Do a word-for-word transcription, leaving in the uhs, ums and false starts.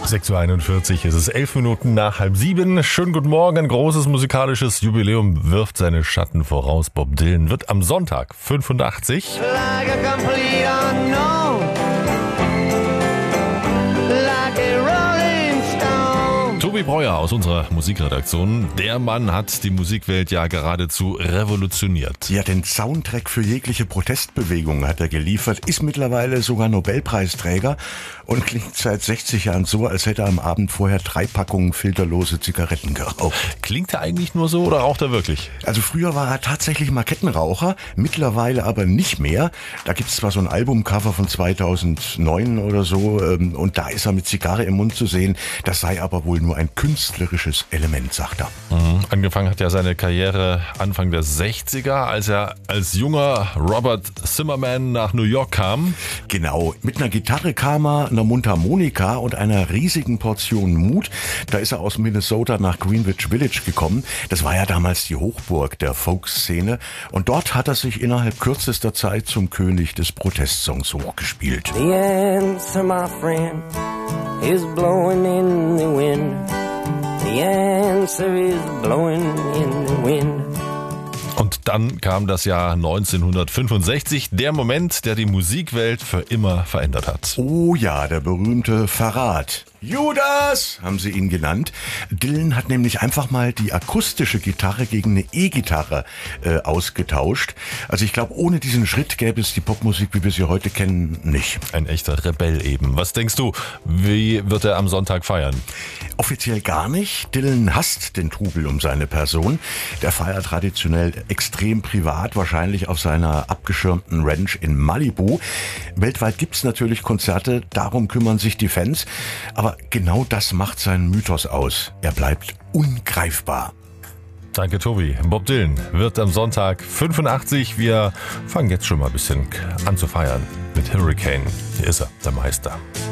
sechs Uhr einundvierzig, es ist elf Minuten nach halb sieben. Schönen guten Morgen, ein großes musikalisches Jubiläum wirft seine Schatten voraus. Bob Dylan wird am Sonntag fünfundachtzig. Like a complete unknown, like a rolling stone. Tobi Breuer aus unserer Musikredaktion. Der Mann hat die Musikwelt ja geradezu revolutioniert. Ja, den Soundtrack für jegliche Protestbewegung hat er geliefert, ist mittlerweile sogar Nobelpreisträger und klingt seit sechzig Jahren so, als hätte er am Abend vorher drei Packungen filterlose Zigaretten geraucht. Klingt er eigentlich nur so oder raucht er wirklich? Also früher war er tatsächlich mal Kettenraucher, mittlerweile aber nicht mehr. Da gibt's zwar so ein Albumcover von zweitausendneun oder so ähm, und da ist er mit Zigarre im Mund zu sehen. Das sei aber wohl nur ein künstlerisches Element, sagt er. Mhm. Angefangen hat ja seine Karriere Anfang der sechziger, als er als junger Robert Zimmerman nach New York kam. Genau, mit einer Gitarre kam er, einer Mundharmonika und einer riesigen Portion Mut. Da ist er aus Minnesota nach Greenwich Village gekommen. Das war ja damals die Hochburg der Folkszene. Und dort hat er sich innerhalb kürzester Zeit zum König des Protestsongs hochgespielt. The answer, my friend, is blowing in the wind. The answer is blowing in the wind. Und dann kam das Jahr neunzehnhundertfünfundsechzig, der Moment, der die Musikwelt für immer verändert hat. Oh ja, der berühmte Verrat. Judas, haben sie ihn genannt. Dylan hat nämlich einfach mal die akustische Gitarre gegen eine E-Gitarre äh, ausgetauscht. Also ich glaube, ohne diesen Schritt gäbe es die Popmusik, wie wir sie heute kennen, nicht. Ein echter Rebell eben. Was denkst du, wie wird er am Sonntag feiern? Offiziell gar nicht. Dylan hasst den Trubel um seine Person. Der feiert traditionell extrem privat, wahrscheinlich auf seiner abgeschirmten Ranch in Malibu. Weltweit gibt's natürlich Konzerte, darum kümmern sich die Fans. Aber genau das macht seinen Mythos aus. Er bleibt ungreifbar. Danke, Tobi. Bob Dylan wird am Sonntag fünfundachtzig. Wir fangen jetzt schon mal ein bisschen an zu feiern mit Hurricane. Hier ist er, der Meister.